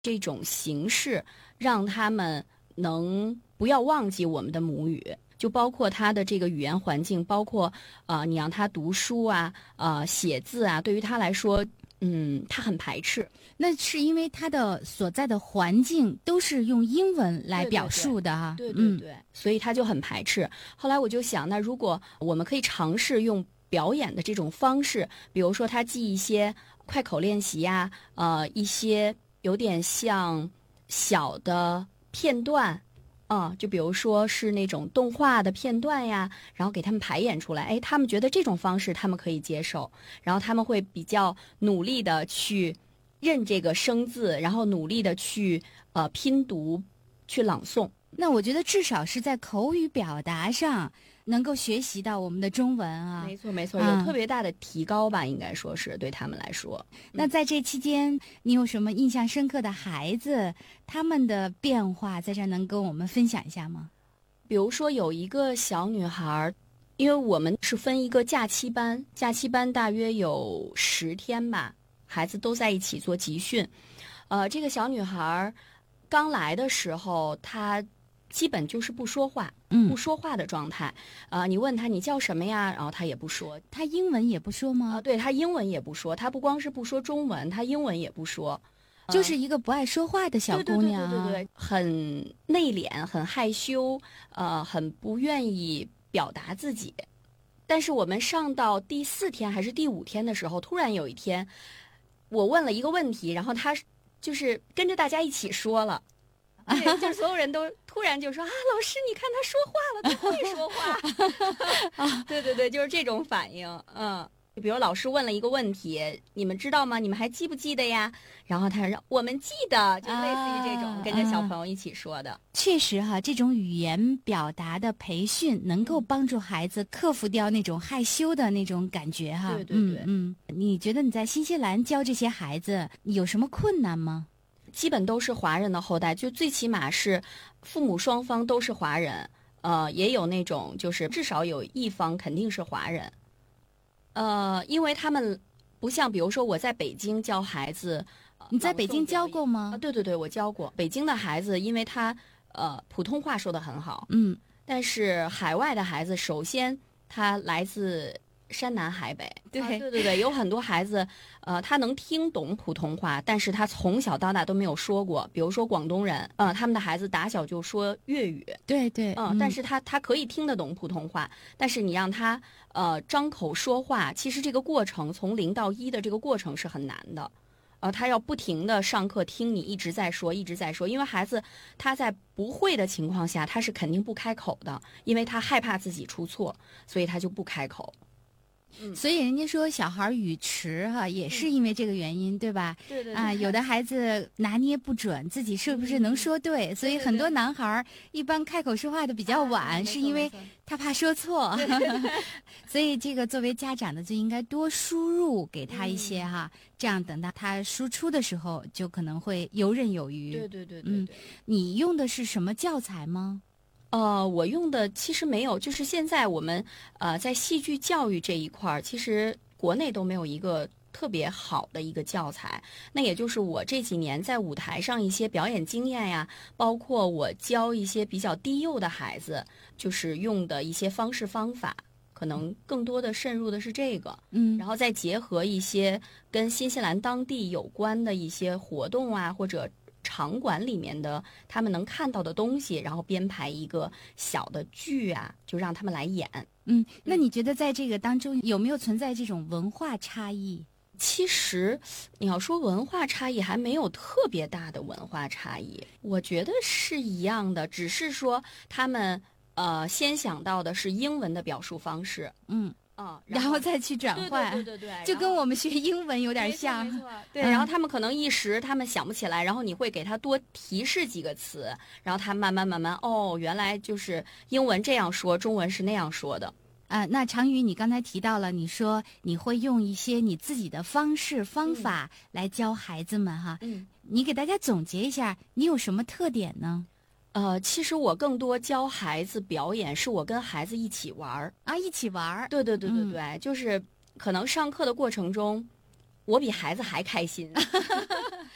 这种形式，让他们能不要忘记我们的母语。就包括他的这个语言环境，包括你让他读书啊，写字啊，对于他来说，他很排斥。 那是因为他的所在的环境都是用英文来表述的哈。 对对对，所以他就很排斥。后来我就想，那如果我们可以尝试用表演的这种方式，比如说他记一些快口练习呀，一些有点像小的片段。就比如说是那种动画的片段呀，然后给他们排演出来，他们觉得这种方式他们可以接受，然后他们会比较努力的去认这个生字，然后努力的去拼读，去朗诵。 那我觉得至少是在口语表达上能够学习到我们的中文啊。 没错没错，有特别大的提高吧，应该说是对他们来说。 那在这期间你有什么印象深刻的孩子，他们的变化在这能跟我们分享一下吗？ 比如说有一个小女孩，因为我们是分一个假期班，假期班大约有10天吧，孩子都在一起做集训。这个小女孩刚来的时候，她基本就是不说话，不说话的状态。你问她你叫什么呀，然后她也不说。 她英文也不说吗？ 对，她英文也不说，她不光是不说中文，她英文也不说。 就是一个不爱说话的小姑娘。 对，很内敛，很害羞，很不愿意表达自己。但是我们上到第4天还是第5天的时候，突然有一天，我问了一个问题，然后她就是跟着大家一起说了。对，就所有人都突然就说老师，你看他说话了，他会说话。对，就是这种反应。比如老师问了一个问题，你们知道吗？你们还记不记得呀？然后他说我们记得，就类似于这种跟着小朋友一起说的。 确实哈，这种语言表达的培训能够帮助孩子克服掉那种害羞的那种感觉哈。 对。 你觉得你在新西兰教这些孩子有什么困难吗？ 基本都是华人的后代，就最起码是父母双方都是华人，也有那种就是至少有一方肯定是华人。因为他们不像比如说我在北京教孩子。 你在北京教过吗？ 对，我教过。北京的孩子因为他普通话说得很好，但是海外的孩子首先他来自山南海北。对，有很多孩子他能听懂普通话，但是他从小到大都没有说过。比如说广东人，他们的孩子打小就说粤语。 对， 但是他可以听得懂普通话，但是你让他张口说话，其实这个过程从0到1的这个过程是很难的。他要不停的上课听你一直在说，因为孩子他在不会的情况下，他是肯定不开口的，因为他害怕自己出错，所以他就不开口。 所以人家说小孩语迟哈，也是因为这个原因，对吧？ 对。 有的孩子拿捏不准自己是不是能说对，所以很多男孩一般开口说话的比较晚，是因为他怕说错。所以这个作为家长的就应该多输入给他一些哈，这样等到他输出的时候就可能会游刃有余。 对。 你用的是什么教材吗？ 我用的其实没有，就是现在我们在戏剧教育这一块，其实国内都没有一个特别好的一个教材。那也就是我这几年在舞台上一些表演经验呀，包括我教一些比较低幼的孩子，就是用的一些方式方法，可能更多的渗入的是这个。然后再结合一些跟新西兰当地有关的一些活动啊，或者场馆里面的他们能看到的东西，然后编排一个小的剧啊，就让他们来演。 那你觉得在这个当中有没有存在这种文化差异？ 其实你要说文化差异，还没有特别大的文化差异，我觉得是一样的，只是说他们先想到的是英文的表述方式。 然后再去转换。 对， 就跟我们学英文有点像。 没错。对，然后他们可能一时他们想不起来，然后你会给他多提示几个词，然后他慢慢原来就是英文这样说，中文是那样说的。 那常宇，你刚才提到了，你说你会用一些你自己的方式方法来教孩子们哈。你给大家总结一下，你有什么特点呢？ 其实我更多教孩子表演，是我跟孩子一起玩啊， 一起玩。 对，就是可能上课的过程中，我比孩子还开心。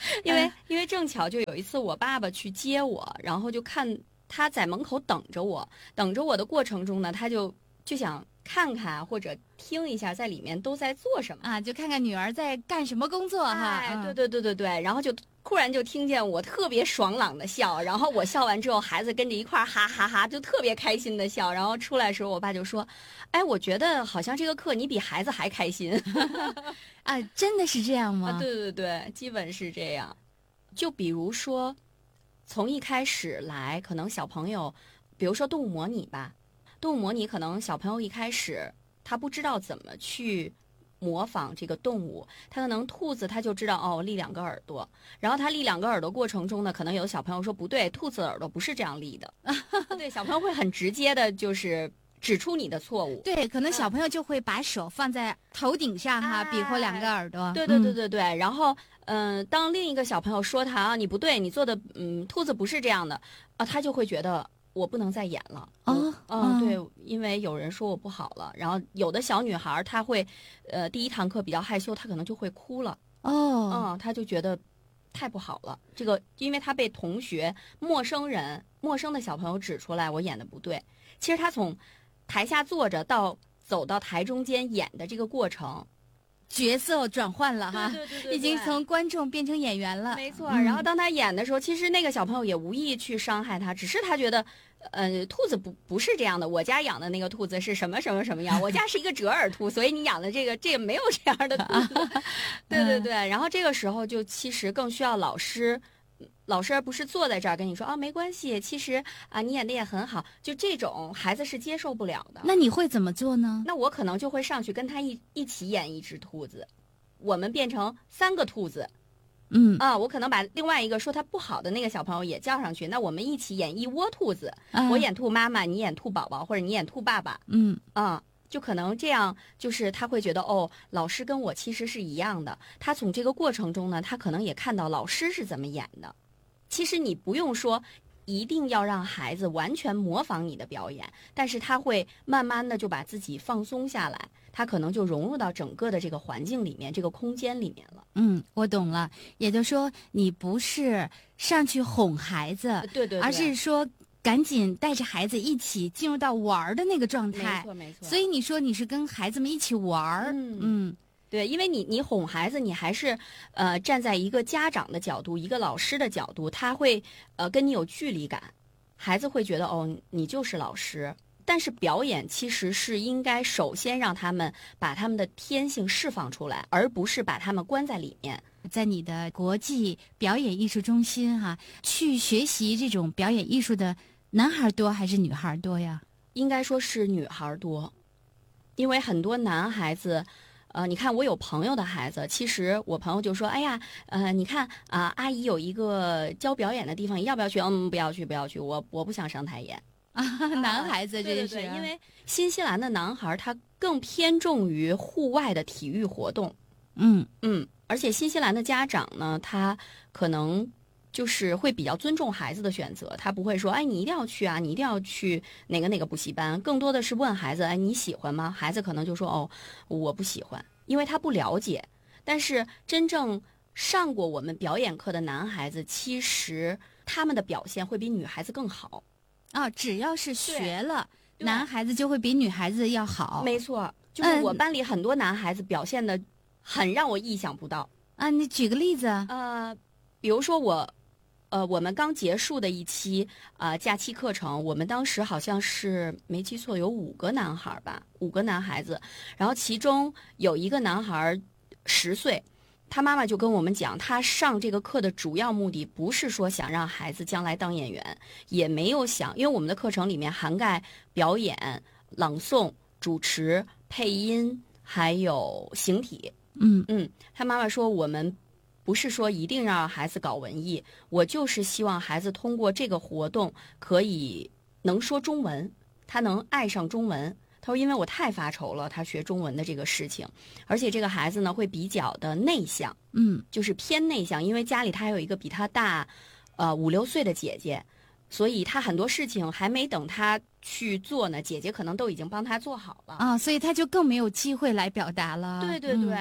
因为正巧就有一次我爸爸去接我，然后就看他在门口等着我的过程中呢，他就想看看或者听一下在里面都在做什么啊，就看看女儿在干什么工作哈。 哎，对，然后就突然就听见我特别爽朗的笑，然后我笑完之后，孩子跟着一块儿哈哈哈，就特别开心的笑。然后出来的时候，我爸就说：“哎，我觉得好像这个课你比孩子还开心。” 啊，真的是这样吗？ 啊，对，基本是这样。就比如说，从一开始来，可能小朋友，比如说动物模拟吧，动物模拟可能小朋友一开始他不知道怎么去模仿这个动物，他可能兔子他就知道哦立两个耳朵，然后他立两个耳朵过程中呢，可能有的小朋友说不对，兔子的耳朵不是这样立的。对，小朋友会很直接的，就是指出你的错误。 对，可能小朋友就会把手放在头顶上哈，比划两个耳朵。 对，然后当另一个小朋友说他啊你不对，你做的兔子不是这样的啊，他就会觉得我不能再演了。对，因为有人说我不好了，然后有的小女孩她会第一堂课比较害羞，她可能就会哭了。她就觉得太不好了，这个因为她被同学、陌生的小朋友指出来我演的不对。其实她从台下坐着到走到台中间演的这个过程， 角色转换了哈， 对， 已经从观众变成演员了。 没错，然后当他演的时候，其实那个小朋友也无意去伤害他，只是他觉得，兔子不是这样的。我家养的那个兔子是什么样？我家是一个折耳兔，所以你养的这个没有这样的兔子。对，然后这个时候就其实更需要老师而不是坐在这儿跟你说啊没关系，其实啊你演的也很好，就这种孩子是接受不了的。 那你会怎么做呢？ 那我可能就会上去跟他一起演一只兔子，我们变成3个兔子。我可能把另外一个说他不好的那个小朋友也叫上去，那我们一起演一窝兔子。我演兔妈妈，你演兔宝宝，或者你演兔爸爸。就可能这样，就是他会觉得哦，老师跟我其实是一样的。他从这个过程中呢，他可能也看到老师是怎么演的。其实你不用说一定要让孩子完全模仿你的表演，但是他会慢慢的就把自己放松下来，他可能就融入到整个的这个环境里面，这个空间里面了。 我懂了，也就是说你不是上去哄孩子， 对， 而是说赶紧带着孩子一起进入到玩的那个状态。 没错。 所以你说你是跟孩子们一起玩。 对，因为你哄孩子，你还是站在一个家长的角度，一个老师的角度，他会跟你有距离感，孩子会觉得哦，你就是老师。但是表演其实是应该首先让他们把他们的天性释放出来，而不是把他们关在里面。 在你的国际表演艺术中心去学习这种表演艺术的男孩多还是女孩多呀？ 应该说是女孩多，因为很多男孩子。你看我有朋友的孩子，其实我朋友就说：“哎呀，你看啊，阿姨有一个教表演的地方，要不要去？”不要去，我不想上台演。 男孩子这个是， 对，因为新西兰的男孩他更偏重于户外的体育活动。而且新西兰的家长呢，他可能就是会比较尊重孩子的选择，他不会说：“哎，你一定要去啊，你一定要去哪个补习班。”更多的是问孩子：“哎，你喜欢吗？”孩子可能就说：“哦，我不喜欢。”因为他不了解。但是真正上过我们表演课的男孩子，其实他们的表现会比女孩子更好。 只要是学了，男孩子就会比女孩子要好。 没错，就是我班里很多男孩子表现的很让我意想不到。 你举个例子。 比如说我们刚结束的一期假期课程，我们当时好像是没记错有5个男孩吧，5个男孩子，然后其中有一个男孩10岁，他妈妈就跟我们讲，他上这个课的主要目的不是说想让孩子将来当演员，也没有想，因为我们的课程里面涵盖表演、朗诵、主持、配音还有形体。他妈妈说我们不是说一定让孩子搞文艺，我就是希望孩子通过这个活动可以能说中文，他能爱上中文。他说因为我太发愁了，他学中文的这个事情，而且这个孩子呢会比较的内向，就是偏内向，因为家里他还有一个比他大5、6岁的姐姐，所以他很多事情还没等他去做呢，姐姐可能都已经帮他做好了所以他就更没有机会来表达了。 对，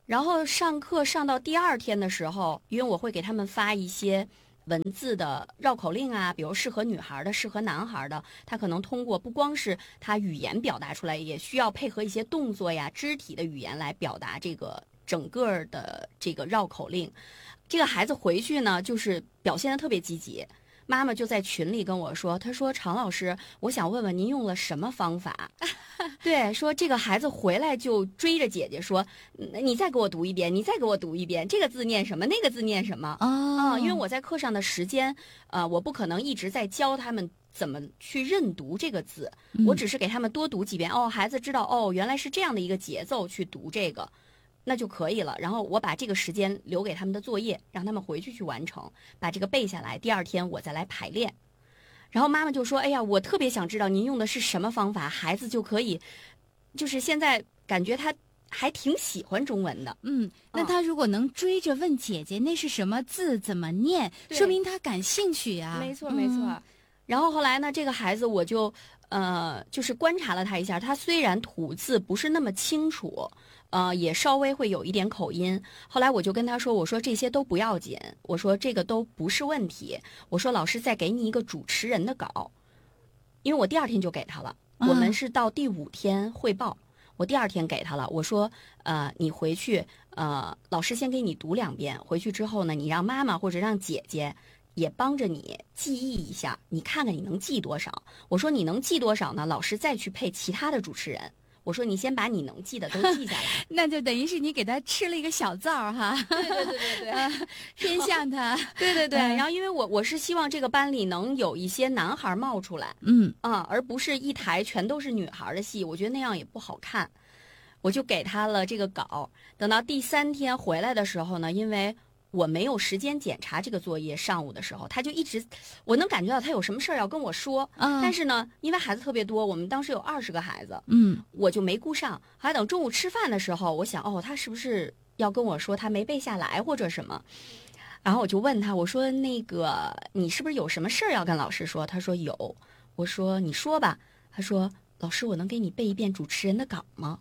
然后上课上到第2天的时候，因为我会给他们发一些文字的绕口令啊，比如适合女孩的、适合男孩的，他可能通过不光是他语言表达出来，也需要配合一些动作呀、肢体的语言来表达这个整个的这个绕口令。这个孩子回去呢，就是表现得特别积极。妈妈就在群里跟我说，她说常老师，我想问问您用了什么方法？对，说这个孩子回来就追着姐姐说，你再给我读一遍，你再给我读一遍，这个字念什么，那个字念什么？因为我在课上的时间，我不可能一直在教他们怎么去认读这个字，我只是给他们多读几遍。孩子知道原来是这样的一个节奏去读这个。那就可以了。然后我把这个时间留给他们的作业，让他们回去完成，把这个背下来。第2天我再来排练。然后妈妈就说：“哎呀，我特别想知道您用的是什么方法，孩子就可以，就是现在感觉他还挺喜欢中文的。” 那他如果能追着问姐姐那是什么字怎么念，说明他感兴趣啊。 没错没错。然后后来呢，这个孩子我就就是观察了他一下，他虽然吐字不是那么清楚。也稍微会有一点口音。后来我就跟他说，我说这些都不要紧，我说这个都不是问题。我说老师再给你一个主持人的稿，因为我第2天就给他了。我们是到第5天汇报，我第2天给他了。我说你回去老师先给你读2遍，回去之后呢，你让妈妈或者让姐姐也帮着你记忆一下，你看看你能记多少。我说你能记多少呢？老师再去配其他的主持人。我说你先把你能记的都记下来。 那就等于是你给他吃了一个小灶哈。 对， 偏向他。 对。然后因为我是希望这个班里能有一些男孩冒出来，而不是一台全都是女孩的戏，我觉得那样也不好看。我就给他了这个稿，等到第3天回来的时候呢，因为我没有时间检查这个作业，上午的时候他就一直，我能感觉到他有什么事儿要跟我说，但是呢，因为孩子特别多，我们当时有20个孩子，我就没顾上。还等中午吃饭的时候，我想他是不是要跟我说他没背下来或者什么？然后我就问他，我说那个你是不是有什么事儿要跟老师说？他说有。我说你说吧。他说老师，我能给你背一遍主持人的稿吗？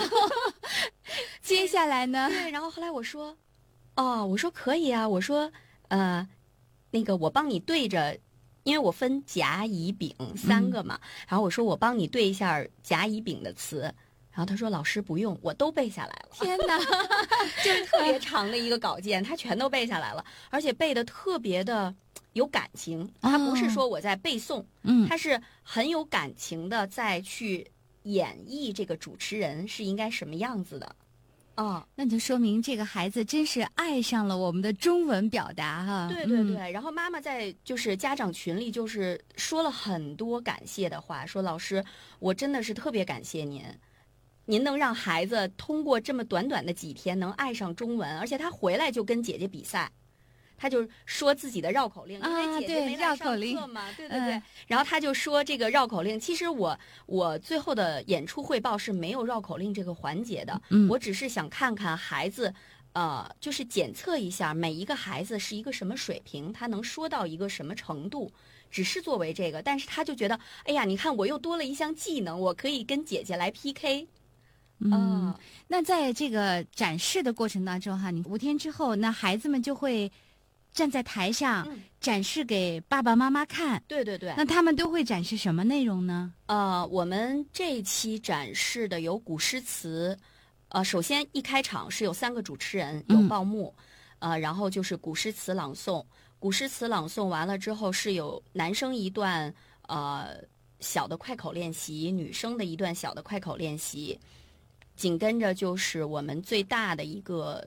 接下来呢？ 对，然后后来我说。我说可以啊，我说，那个我帮你对着，因为我分甲乙丙3个嘛，然后我说我帮你对一下甲乙丙的词，然后他说老师不用，我都背下来了。 天哪， 就是特别长的一个稿件，他全都背下来了，而且背的特别的有感情，他不是说我在背诵，他是很有感情的在去演绎这个主持人是应该什么样子的。 那就说明这个孩子真是爱上了我们的中文表达哈。 对，然后妈妈在就是家长群里就是说了很多感谢的话，说老师，我真的是特别感谢您能让孩子通过这么短短的几天能爱上中文，而且他回来就跟姐姐比赛。他就说自己的绕口令，因为姐姐没来上课嘛，对。然后他就说这个绕口令，其实我最后的演出汇报是没有绕口令这个环节的，我只是想看看孩子，就是检测一下每一个孩子是一个什么水平，他能说到一个什么程度，只是作为这个，但是他就觉得，哎呀，你看我又多了一项技能，我可以跟姐姐来 PK。 那在这个展示的过程当中哈，你5天之后，那孩子们就会站在台上展示给爸爸妈妈看。 对。 那他们都会展示什么内容呢？ 我们这一期展示的有古诗词，首先一开场是有3个主持人，有报幕，然后就是古诗词朗诵。古诗词朗诵完了之后，是有男生一段小的快口练习，女生的一段小的快口练习，紧跟着就是我们最大的一个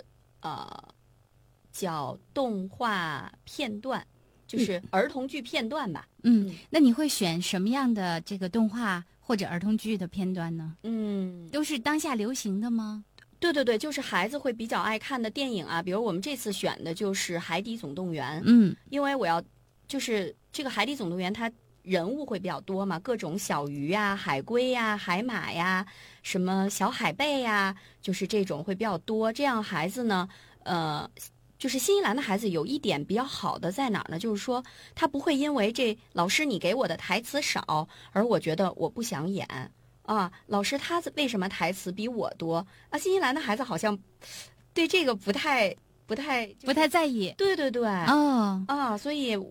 叫动画片段，就是儿童剧片段吧。 那你会选什么样的这个动画或者儿童剧的片段呢？都是当下流行的吗？ 对，就是孩子会比较爱看的电影啊，比如我们这次选的就是《海底总动员》。因为我要就是这个《海底总动员》它人物会比较多嘛，各种小鱼呀、海龟呀、海马呀、什么小海贝呀，就是这种会比较多。这样孩子呢，就是新西兰的孩子有一点比较好的在哪儿呢？就是说他不会因为这老师你给我的台词少，而我觉得我不想演。老师他为什么台词比我多？新西兰的孩子好像对这个不太在意。 对对对。 哦， 所以